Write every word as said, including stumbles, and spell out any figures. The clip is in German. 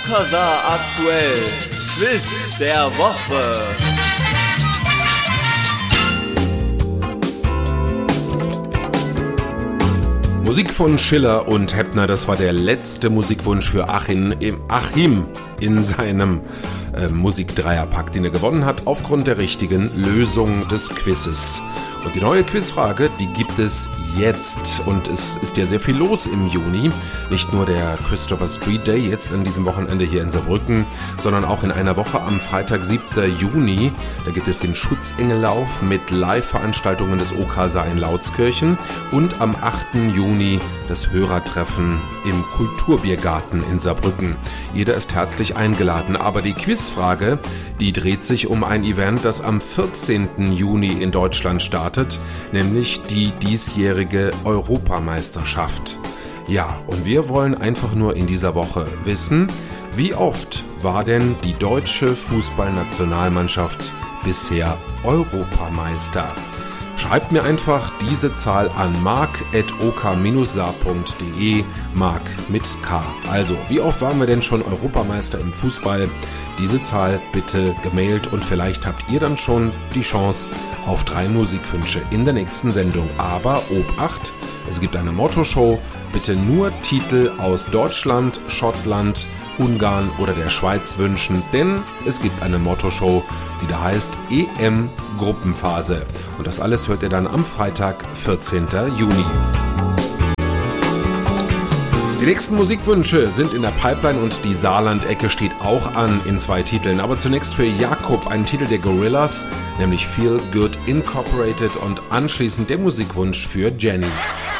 Okasa aktuell. Quiz der Woche. Musik von Schiller und Heppner, das war der letzte Musikwunsch für Achim, Achim in seinem äh, Musikdreierpack, den er gewonnen hat, aufgrund der richtigen Lösung des Quizzes. Und die neue Quizfrage, die gibt es jetzt. Und es ist ja sehr viel los im Juni. Nicht nur der Christopher Street Day jetzt an diesem Wochenende hier in Saarbrücken, sondern auch in einer Woche am Freitag, siebten Juni. Da gibt es den Schutzengellauf mit Live-Veranstaltungen des Okasa in Lautskirchen. Und am achten Juni das Hörertreffen im Kulturbiergarten in Saarbrücken. Jeder ist herzlich eingeladen. Aber die Quizfrage, die dreht sich um ein Event, das am vierzehnten Juni in Deutschland startet, nämlich die diesjährige Europameisterschaft. Ja, und wir wollen einfach nur in dieser Woche wissen, wie oft war denn die deutsche Fußballnationalmannschaft bisher Europameister? Schreibt mir einfach diese Zahl an mark at oka saar punkt de, Mark mit K. Also, wie oft waren wir denn schon Europameister im Fußball? Diese Zahl bitte gemailt und vielleicht habt ihr dann schon die Chance auf drei Musikwünsche in der nächsten Sendung. Aber Obacht, es gibt eine Motto-Show, bitte nur Titel aus Deutschland, Schottland, Ungarn oder der Schweiz wünschen, denn es gibt eine Motto-Show, die da heißt E M-Gruppenphase. Und das alles hört ihr dann am Freitag, vierzehnten Juni. Die nächsten Musikwünsche sind in der Pipeline und die Saarland-Ecke steht auch an in zwei Titeln. Aber zunächst für Jakob einen Titel der Gorillaz, nämlich Feel Good Incorporated, und anschließend der Musikwunsch für Jenny.